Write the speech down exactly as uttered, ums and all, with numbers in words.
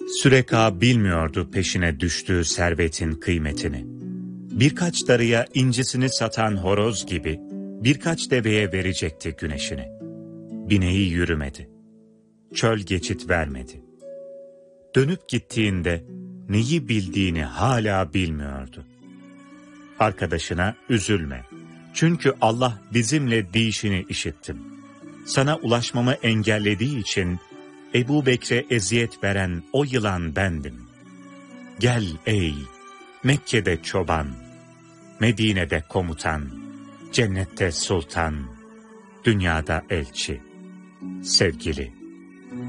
Süreka bilmiyordu peşine düştüğü servetin kıymetini. Birkaç darıya incisini satan horoz gibi birkaç deveye verecekti güneşini. Bineği yürümedi. Çöl geçit vermedi. Dönüp gittiğinde neyi bildiğini hala bilmiyordu. Arkadaşına üzülme. Çünkü Allah bizimle deyişini işittim. Sana ulaşmamı engellediği için Ebu Bekre eziyet veren o yılan bendim. Gel ey Mekke'de çoban, Medine'de komutan, cennette sultan, dünyada elçi, sevgili.